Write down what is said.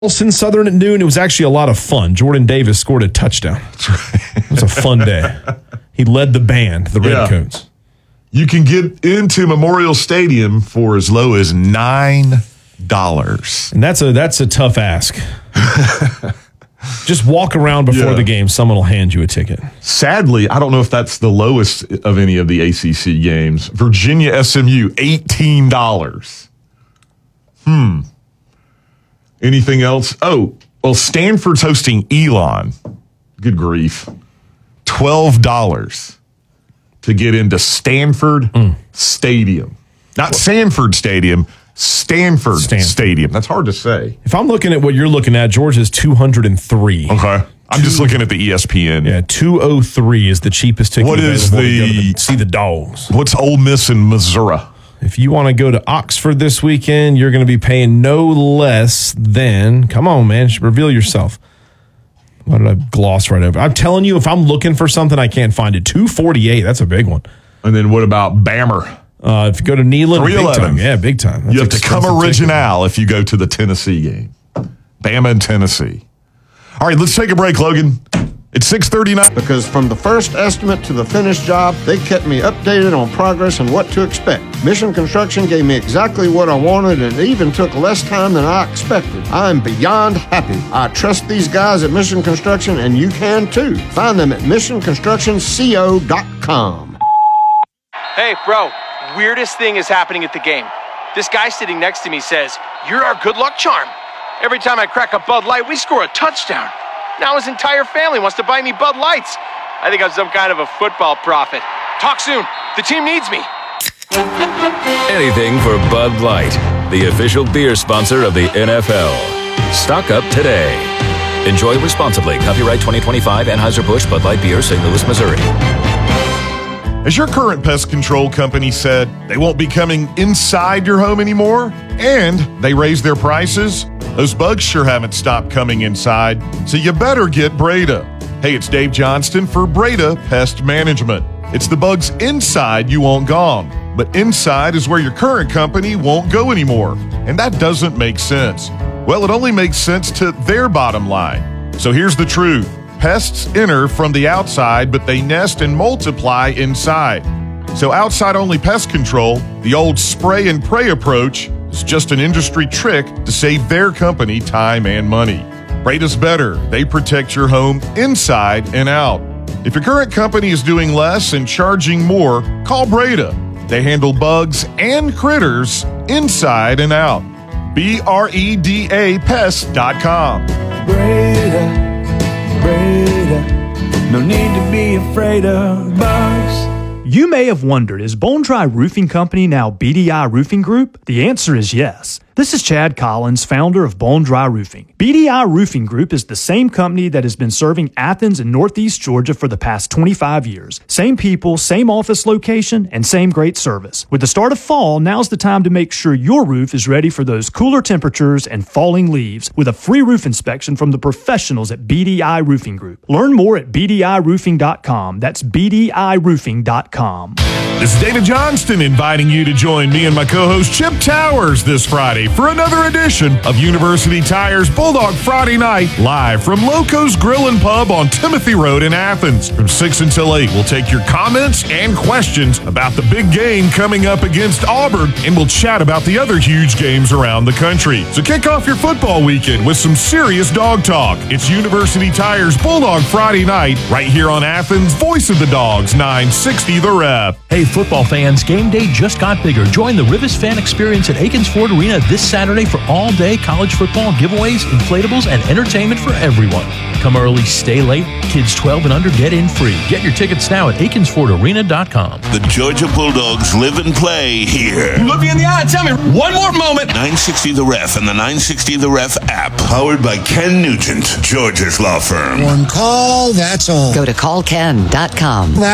Wilson Southern at noon. It was actually a lot of fun. Jordan Davis scored a touchdown. That's right. It was a fun day. He led the band, the Redcoats. You can get into Memorial Stadium for as low as $9. And that's a tough ask. Just walk around before the game. Someone will hand you a ticket. Sadly, I don't know if that's the lowest of any of the ACC games. Virginia SMU, $18. Anything else? Oh, well, Stanford's hosting Elon. Good grief. $12 to get into Stanford Stadium. Not Sanford Stadium, Stanford Stadium. That's hard to say. If I'm looking at what you're looking at, Georgia's $203. Okay. I'm just looking at the ESPN. Yeah, $203 is the cheapest ticket. What is to see the Dogs? What's Ole Miss in Missouri? If you want to go to Oxford this weekend, you're going to be paying no less than, come on, man, reveal yourself. Why did I gloss right over? I'm telling you, if I'm looking for something, I can't find it. $248, that's a big one. And then what about Bammer? If you go to Neyland, big time. Yeah, big time. That's you have to come original if you go to the Tennessee game. Bama and Tennessee. All right, let's take a break, Logan. It's 6:39. Because from the first estimate to the finished job, they kept me updated on progress and what to expect. Mission Construction gave me exactly what I wanted, and it even took less time than I expected. I'm beyond happy. I trust these guys at Mission Construction, and you can too. Find them at missionconstructionco.com. Hey, bro, weirdest thing is happening at the game. This guy sitting next to me says, "You're our good luck charm." Every time I crack a Bud Light, we score a touchdown. Now his entire family wants to buy me Bud Lights. I think I'm some kind of a football prophet. Talk soon. The team needs me. Anything for Bud Light, the official beer sponsor of the NFL. Stock up today. Enjoy responsibly. Copyright 2025 Anheuser-Busch Bud Light Beer, St. Louis, Missouri. As your current pest control company said, they won't be coming inside your home anymore, and they raised their prices, those bugs sure haven't stopped coming inside, so you better get Breda. Hey, it's Dave Johnston for Breda Pest Management. It's the bugs inside you want gone, but inside is where your current company won't go anymore, and that doesn't make sense. Well, it only makes sense to their bottom line. So here's the truth. Pests enter from the outside, but they nest and multiply inside. So outside-only pest control, the old spray and pray approach, is just an industry trick to save their company time and money. Breda's better. They protect your home inside and out. If your current company is doing less and charging more, call Breda. They handle bugs and critters inside and out. BREDA Pest.com. Breda. No need to be afraid of bugs. You may have wondered, is Bone Dry Roofing Company now BDI Roofing Group? The answer is yes. This is Chad Collins, founder of Bone Dry Roofing. BDI Roofing Group is the same company that has been serving Athens and Northeast Georgia for the past 25 years. Same people, same office location, and same great service. With the start of fall, now's the time to make sure your roof is ready for those cooler temperatures and falling leaves with a free roof inspection from the professionals at BDI Roofing Group. Learn more at BDIRoofing.com. That's BDIRoofing.com. This is David Johnston inviting you to join me and my co-host Chip Towers this Friday for another edition of University Tire's Bulldog Friday Night, live from Loco's Grill and Pub on Timothy Road in Athens. From 6 until 8, we'll take your comments and questions about the big game coming up against Auburn, and we'll chat about the other huge games around the country. So kick off your football weekend with some serious dog talk. It's University Tire's Bulldog Friday Night, right here on Athens' Voice of the Dogs, 960 The Ref. Hey, football fans, game day just got bigger. Join the Rivers fan experience at Aikens Ford Arena this Saturday for all-day college football giveaways, inflatables, and entertainment for everyone. Come early, stay late. Kids 12 and under get in free. Get your tickets now at AikensFordArena.com. The Georgia Bulldogs live and play here. Look me in the eye and tell me one more moment. 960 The Ref and the 960 The Ref app. Powered by Ken Nugent, Georgia's law firm. One call, that's all. Go to callken.com.